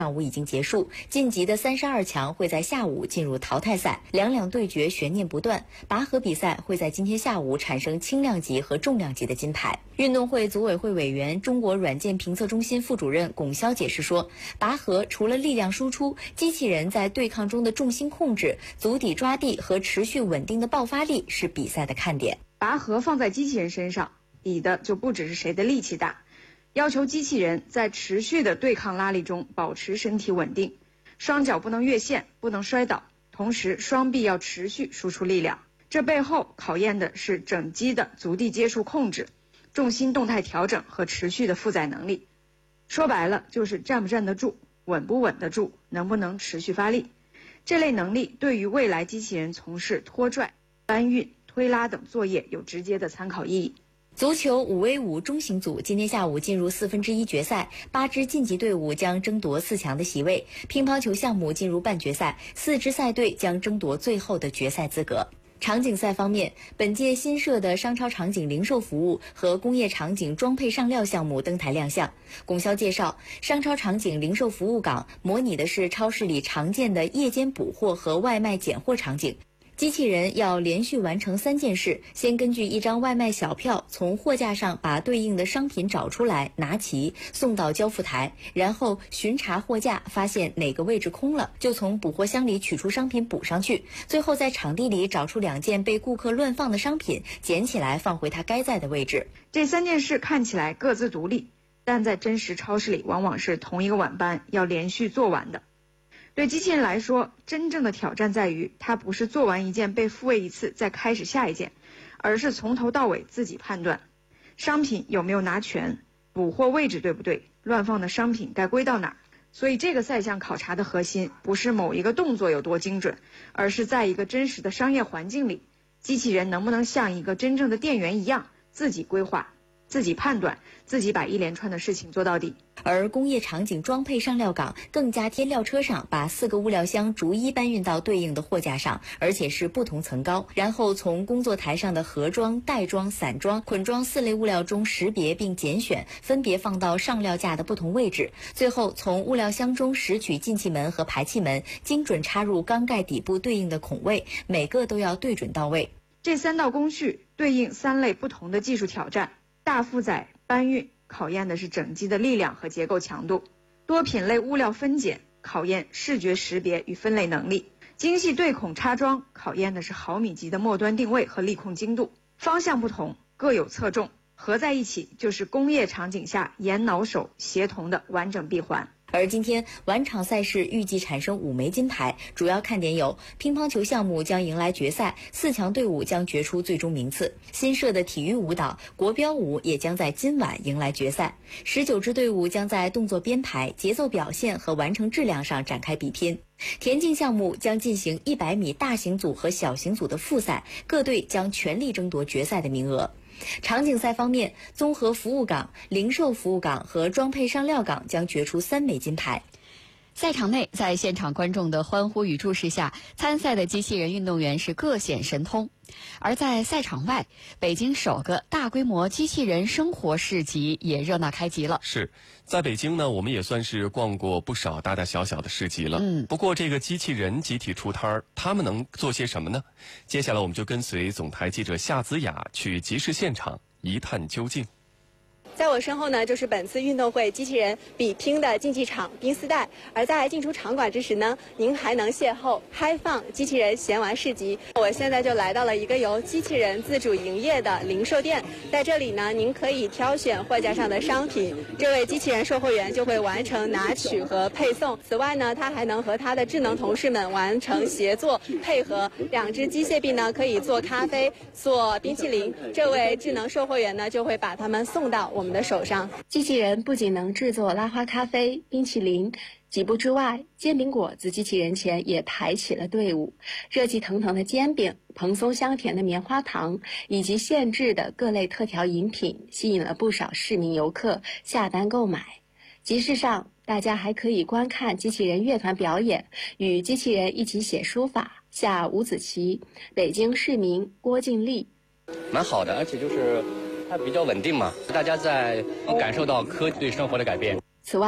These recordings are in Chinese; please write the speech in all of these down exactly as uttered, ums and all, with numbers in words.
上午已经结束，晋级的三十二强会在下午进入淘汰赛，两两对决悬念不断。拔河比赛会在今天下午产生轻量级和重量级的金牌。运动会组委会委员、中国软件评测中心副主任龚潇解释说，拔河除了力量输出，机器人在对抗中的重心控制、足底抓地和持续稳定的爆发力是比赛的看点。 拔河放在机器人身上，比的就不只是谁的力气大。要求机器人在持续的对抗拉力中保持身体稳定，双脚不能越线，不能摔倒，同时双臂要持续输出力量。这背后考验的是整机的足地接触控制、重心动态调整和持续的负载能力。说白了就是站不站得住，稳不稳得住，能不能持续发力。这类能力对于未来机器人从事拖拽、搬运、推拉等作业有直接的参考意义。 足球五 v 五中型组今天下午进入四分之一决赛，八支晋级队伍将争夺四强的席位。乒乓球项目进入半决赛，四支赛队将争夺最后的决赛资格。场景赛方面，本届新设的商超场景零售服务和工业场景装配上料项目登台亮相。龚潇介绍，商超场景零售服务岗模拟的是超市里常见的夜间补货和外卖拣货场景。机器人要连续完成三件事，先根据一张外卖小票从货架上把对应的商品找出来，拿齐，送到交付台，然后巡查货架，发现哪个位置空了，就从补货箱里取出商品补上去，最后在场地里找出两件被顾客乱放的商品，捡起来放回它该在的位置。 这三件事看起来各自独立，但在真实超市里往往是同一个晚班要连续做完的。对机器人来说，真正的挑战在于，它不是做完一件被复位一次再开始下一件，而是从头到尾自己判断，商品有没有拿全，补货位置对不对，乱放的商品该归到哪儿。所以这个赛项考察的核心不是某一个动作有多精准，而是在一个真实的商业环境里，机器人能不能像一个真正的店员一样，自己规划、自己判断，自己把一连串的事情做到底。 而工业场景装配上料岗更加贴料车上，把四个物料箱逐一搬运到对应的货架上，而且是不同层高，然后从工作台上的盒装、袋装、散装、捆装四类物料中识别并拣选，分别放到上料架的不同位置，最后从物料箱中拾取进气门和排气门，精准插入缸盖底部对应的孔位，每个都要对准到位。 这三道工序对应三类不同的技术挑战，大负载搬运考验的是整机的力量和结构强度，多品类物料分拣考验视觉识别与分类能力，精细对孔插装考验的是毫米级的末端定位和力控精度。方向不同，各有侧重，合在一起就是工业场景下眼脑手协同的完整闭环。 而今天晚场赛事预计产生五枚金牌，主要看点有：乒乓球项目将迎来决赛，四强队伍将决出最终名次；新设的体育舞蹈国标舞也将在今晚迎来决赛。十九支队伍将在动作编排、节奏表现和完成质量上展开比拼。田径项目将进行一百米大型组和小型组的复赛，各队将全力争夺决赛的名额。场景赛方面，综合服务岗、零售服务岗和装配上料岗将决出三枚金牌。 赛场内，在现场观众的欢呼与注视下，参赛的机器人运动员是各显神通。而在赛场外，北京首个大规模机器人生活市集也热闹开集了。 是，在北京呢，我们也算是逛过不少大大小小的市集了。嗯，不过这个机器人集体出摊儿，他们能做些什么呢？接下来我们就跟随总台记者夏子雅去集市现场一探究竟。 在我身后呢，就是本次运动会机器人比拼的竞技场冰丝带。而在进出场馆之时呢，您还能邂逅嗨放机器人闲玩市集。我现在就来到了一个由机器人自主营业的零售店，在这里呢，您可以挑选货架上的商品，这位机器人售货员就会完成拿取和配送。此外呢，他还能和他的智能同事们完成协作配合，两只机械臂呢可以做咖啡、做冰淇淋，这位智能售货员呢就会把它们送到我们的手上。 机器人不仅能制作拉花咖啡、冰淇淋，几步之外，煎饼果子机器人前也排起了队伍。热气腾腾的煎饼、蓬松香甜的棉花糖以及现制的各类特调饮品，吸引了不少市民游客下单购买。集市上，大家还可以观看机器人乐团表演，与机器人一起写书法。下五子棋，北京市民郭静丽， 蛮好的，而且就是它比较稳定嘛，大家在感受到科技对生活的改变。 此外，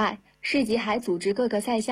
市集还组织各个赛项